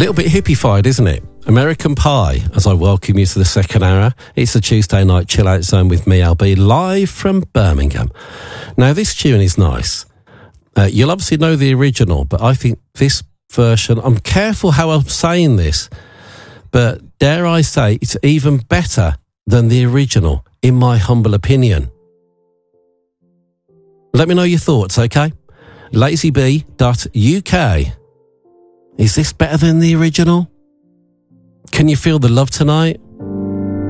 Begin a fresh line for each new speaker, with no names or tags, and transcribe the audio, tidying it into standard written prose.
little bit hippified, isn't it? American Pie, as I welcome you to the second hour. It's the Tuesday night chill out zone with me, LB, live from Birmingham. Now, this tune is nice. You'll obviously know the original, but I think this version, I'm careful how I'm saying this, but dare I say it's even better than the original, in my humble opinion. Let me know your thoughts, okay? LazyB.UK. Is this better than the original? Can you feel the love tonight?